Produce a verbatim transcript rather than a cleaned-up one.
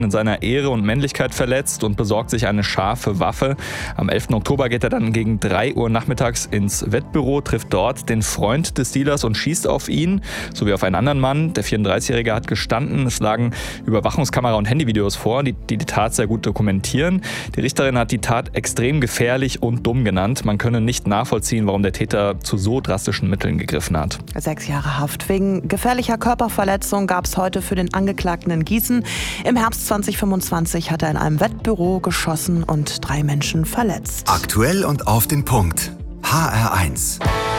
in seiner Ehre und Männlichkeit verletzt und besorgt sich eine scharfe Waffe. Am elften Oktober geht er dann gegen drei Uhr nachmittags ins Wettbüro, trifft dort den Freund des Dealers und schießt auf ihn, sowie auf einen anderen Mann. Der vierunddreißigjährige hat gestanden. Es lagen Überwachungskamera- und Handyvideos vor, die, die die Tat sehr gut dokumentieren. Die Richterin hat die Tat extrem gefährlich und dumm genannt. Man könne nicht nachvollziehen, warum der Täter zu so drastischen Mitteln gegriffen hat. Sechs Jahre Haft wegen gefährlicher Körperverletzung gab es heute für den Angeklagten in Gießen. Im Herbst zwanzig fünfundzwanzig hat er in einem Wettbüro geschossen und drei Menschen verletzt. Aktuell und auf den Punkt. H R eins.